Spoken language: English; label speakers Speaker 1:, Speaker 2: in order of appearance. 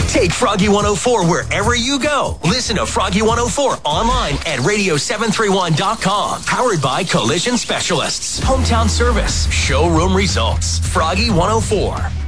Speaker 1: Take Froggy 104 wherever you go. Listen to Froggy 104 online at radio731.com. Powered by Collision Specialists. Hometown service. Showroom results. Froggy 104.